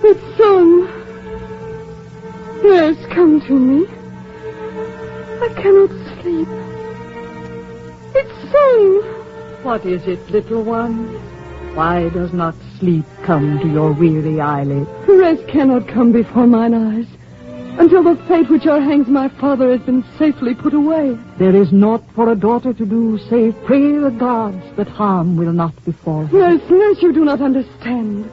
It's soon. Nurse, come to me. I cannot sleep. It's soon. What is it, little one? Why does not sleep come to your weary eyelids? Rest cannot come before mine eyes until the fate which o'erhangs my father has been safely put away. There is naught for a daughter to do save pray the gods that harm will not befall her. Nurse, you do not understand.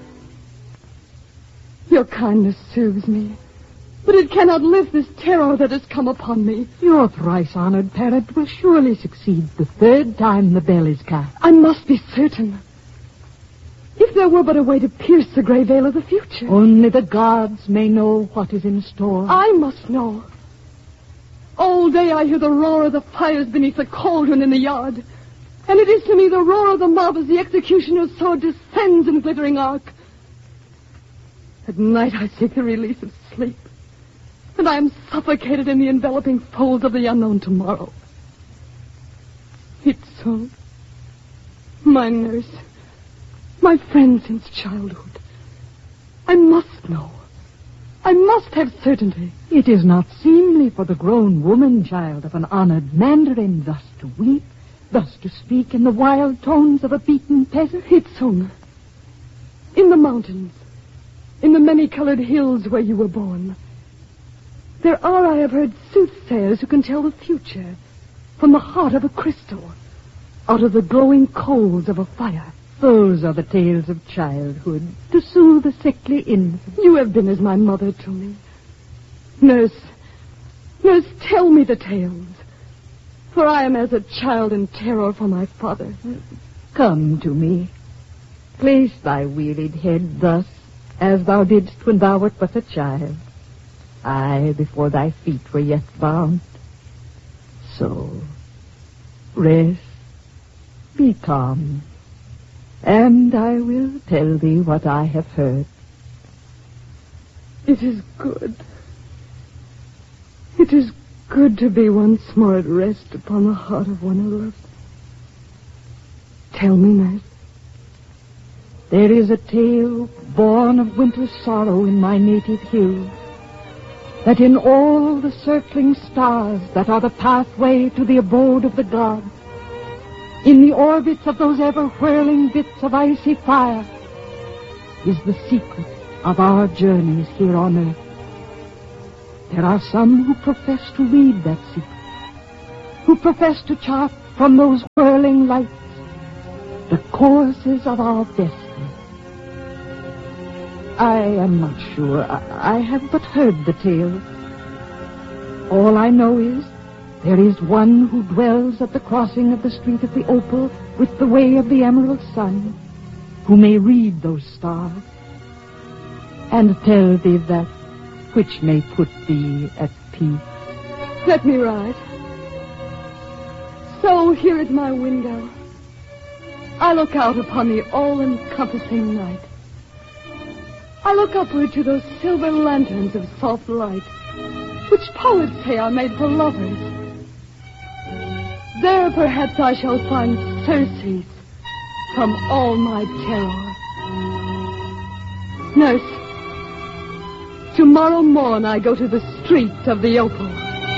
Your kindness soothes me, but it cannot lift this terror that has come upon me. Your thrice-honored parent will surely succeed the third time the bell is cast. I must be certain. If there were but a way to pierce the gray veil of the future. Only the gods may know what is in store. I must know. All day I hear the roar of the fires beneath the cauldron in the yard. And it is to me the roar of the mob as the executioner's sword descends in glittering arc. At night I seek the release of sleep. And I am suffocated in the enveloping folds of the unknown tomorrow. It's so. My nurse. My friend since childhood. I must know. I must have certainty. It is not seemly for the grown woman child of an honored mandarin thus to weep, thus to speak in the wild tones of a beaten peasant. Hitsung, in the mountains, in the many-colored hills where you were born, there are, I have heard, soothsayers who can tell the future from the heart of a crystal, out of the glowing coals of a fire. Those are the tales of childhood, to soothe the sickly infant. You have been as my mother to me. Nurse, tell me the tales, for I am as a child in terror for my father. Come to me. Place thy wearied head thus, as thou didst when thou wert but a child. I, before thy feet were yet bound. So, rest, be calm. And I will tell thee what I have heard. It is good. It is good to be once more at rest upon the heart of one I love. Tell me, nurse. There is a tale born of winter's sorrow in my native hills, that in all the circling stars that are the pathway to the abode of the gods, in the orbits of those ever-whirling bits of icy fire, is the secret of our journeys here on earth. There are some who profess to read that secret, who profess to chart from those whirling lights the courses of our destiny. I am not sure. I have but heard the tale. All I know is there is one who dwells at the crossing of the street of the opal with the way of the emerald sun, who may read those stars and tell thee that which may put thee at peace. Let me ride. So here at my window, I look out upon the all-encompassing night. I look upward to those silver lanterns of soft light, which poets say are made for lovers. There perhaps I shall find surcease from all my terror. Nurse, tomorrow morn I go to the street of the opal.